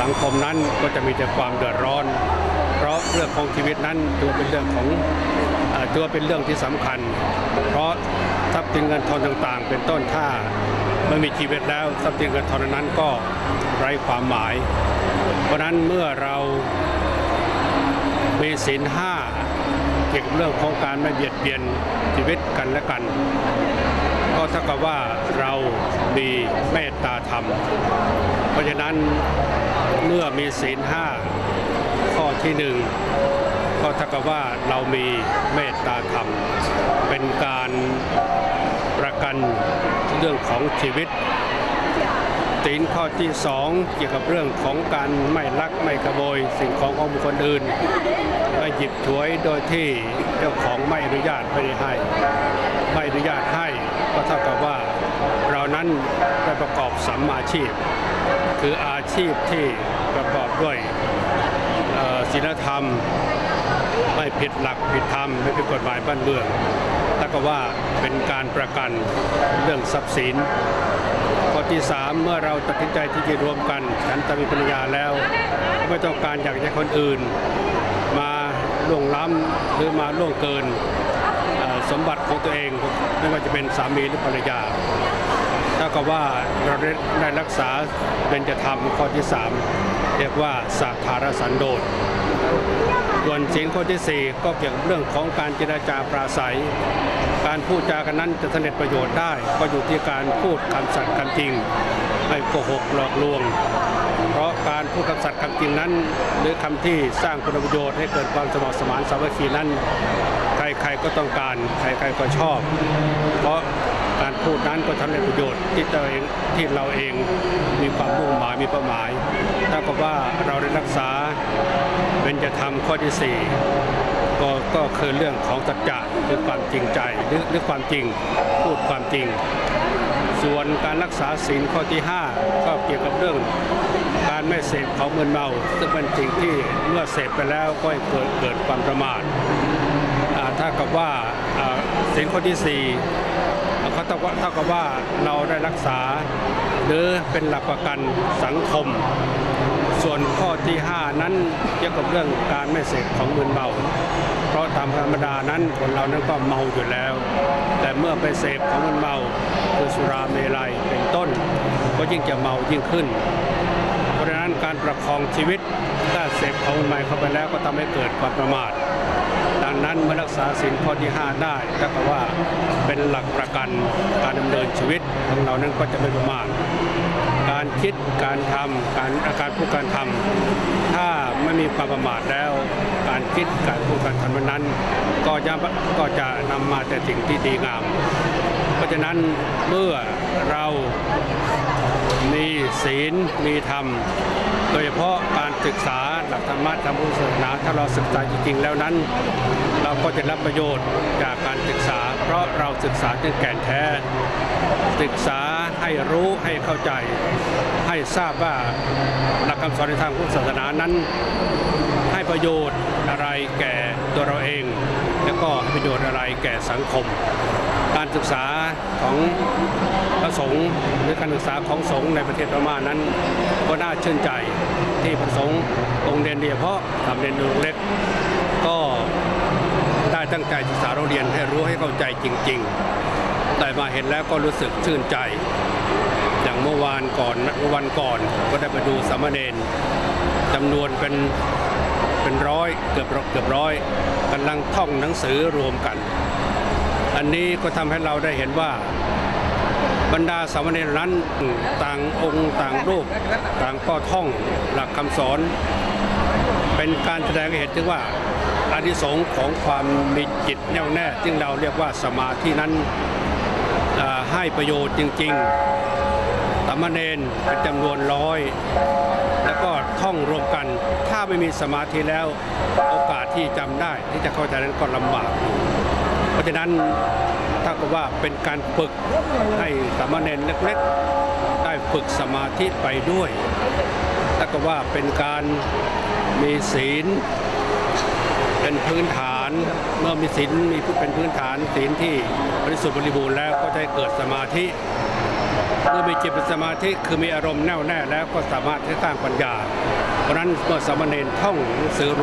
สังคมนั้นก็จะมีแต่ความเดือดร้อนเพราะเรื่องของชีวิตนั้นถือเป็นเรื่องที่สำคัญเพราะทรัพย์สินเงินทองต่างๆเป็นต้นถ้าไม่มีชีวิตแล้วทรัพย์สินเงินทองนั้นก็ไร้ความหมายเพราะนั้นเมื่อเรามีศีล 5เกี่ยวกับเรื่องของการไม่เบียดเบียนชีวิตกันและกันก็เท่ากับว่าเรามีเมตตาธรรมเพราะฉะนั้นเมื่อมีศีล 5ข้อที่ 1ก็เท่ากับว่าเรามีเมตตาธรรมเป็นการประกันเรื่องของชีวิตศีลข้อที่ 2เกี่ยวกับเรื่องของการไม่ลักไม่ขโมยสิ่งของบุคคลอื่นไม่หยิบฉวยโดยที่เจ้าของไม่อนุญาตไม่ให้ก็เท่ากับว่าเรานั้นได้ประกอบสัมมาชีพคืออาชีพที่ประกอบด้วยศีลธรรมไม่ผิดหลักผิดธรรมไม่ผิดกฎหมายบ้านเมืองเท่ากับว่าเป็นการประกันเรื่องทรัพย์สินข้อที่ 3เมื่อเราตัดสินใจที่จะรวมกันฉันทมิปัญญาแล้วไม่ต้องการอยากให้คนอื่นมาล่วงล้ำหรือมาล่วงเกินสมบัติของตัวเองไม่ว่าจะเป็นสามีหรือภรรยาเท่ากับว่าเราได้รักษาเบญจธรรมข้อที่ 3เรียกว่าสัทธารสันโดษส่วนศีลข้อที่ 4ก็เกี่ยวกับเรื่องของการเจรจาปราศัยการพูดจากันนั้นจะสำเร็จประโยชน์ได้ก็อยู่ที่การพูดคำสัตย์คำจริงไม่โกหกหลอกลวงเพราะการพูดคำสัตย์คำจริงนั้นหรือคำที่สร้างคุณประโยชน์ให้เกิดความสมัครสมานสามัคคีนั้นใครๆก็ต้องการใครๆก็ชอบเพราะการพูดนั้นก็ทำให้ประโยชน์ที่เราเองมีความมุ่งหมายมีเป้าหมายถ้ากับว่าเราได้รักษาเบญจธรรมข้อที่ 4ก็คือเรื่องของสัจจะหรือความจริงใจหรือความจริงพูดความจริงส่วนการรักษาศีลข้อที่ 5ก็เกี่ยวกับเรื่องการไม่เสพของมึนเมาซึ่งเป็นสิ่งที่เมื่อเสพไปแล้วก็เกิดความประมาทถ้ากับว่าศีลข้อที่ 4เขาเท่ากับว่าเราได้รักษาหรือเป็นหลักประกันสังคมส่วนข้อที่ 5นั้นเกี่ยวกับเรื่องการไม่เสพของมึนเมาเพราะตามธรรมดานั้นคนเรานั้นก็เมาอยู่แล้วแต่เมื่อไปเสพของมึนเมาคือสุราเมลัยเป็นต้นก็ยิ่งจะเมายิ่งขึ้นเพราะฉะนั้นการประคองชีวิตถ้าเสพของมึนเมาเข้าไปแล้วก็ทำให้เกิดความประมาทดังนั้นเมื่อรักษาศีลข้อที่ 5ได้ก็แปลว่าเป็นหลักประกันการดำเนินชีวิตของเรานั้นก็จะไม่ประมาทการคิดการทำการพูดการทำถ้าไม่มีความประมาทแล้วการคิดการพูดการทำนั้นก็จะนำมาแต่สิ่งที่ดีงามเพราะฉะนั้นเมื่อเรามีศีลมีธรรมโดยเฉพาะการศึกษาหลักธรรมะทางพุทธศาสนาถ้าเราศึกษาจริงๆแล้วนั้นเราก็จะรับประโยชน์จากการศึกษาเพราะเราศึกษาจนแก่นแท้ศึกษาให้รู้ให้เข้าใจให้ทราบว่าหลักคำสอนในทางพุทธศาสนานั้นให้ประโยชน์อะไรแก่ตัวเราเองแล้วก็ให้ประโยชน์อะไรแก่สังคมการศึกษาของพระสงฆ์หรือการศึกษาของสงฆ์ในประเทศพม่านั้นก็น่าชื่นใจที่พระสงฆ์องค์เรียนเฉพาะทำเรียนเล็กก็ได้ตั้งใจศึกษาเราเรียนให้รู้ให้เข้าใจจริงๆแต่มาเห็นแล้วก็รู้สึกชื่นใจอย่างเมื่อวันก่อนก็ได้ไปดูสามเณรจำนวนเป็นร้อยเกือบร้อยกำลังท่องหนังสือรวมกันอันนี้ก็ทำให้เราได้เห็นว่าบรรดาสามเณรนั้นต่างองค์ต่างรูปต่างก็ท่องหลักคำสอนเป็นการแสดงให้เห็นถึงว่าอานิสงส์ของความมีจิตแน่วแน่ซึ่งเราเรียกว่าสมาธินั้นให้ประโยชน์จริงๆสามเณรเป็นจำนวนร้อยแล้วก็ท่องรวมกันถ้าไม่มีสมาธิแล้วโอกาสที่จำได้ที่จะเข้าใจนั้นก็ลำบากเพราะฉะนั้นถ้าก็ว่าเป็นการฝึกให้สามเณรเล็กๆได้ฝึกสมาธิไปด้วยถ้าก็ว่าเป็นการมีศีลเป็นพื้นฐานเมื่อมีศีลมีเป็นพื้นฐานศีลที่บริสุทธิ์บริบูรณ์แล้วก็จะเกิดสมาธิเมื่อมีจิตเป็นสมาธิคือมีอารมณ์แน่วแน่แล้วก็สามารถที่สร้างปัญญาเพราะฉะนั้นเมื่อสามเณรท่องหนังสือ